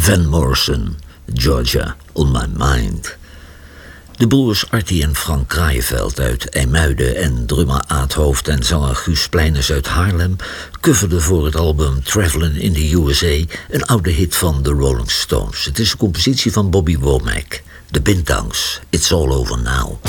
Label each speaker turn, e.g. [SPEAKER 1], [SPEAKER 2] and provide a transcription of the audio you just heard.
[SPEAKER 1] Van Morrison, Georgia, On My Mind. De broers Artie en Frank Kraaienveld uit IJmuiden en drummer Aad Hoofd en zanger Guus Pleiners uit Haarlem coverden voor het album Travelin' in the USA een oude hit van de Rolling Stones. Het is een compositie van Bobby Womack. De Bintangs, It's All Over Now.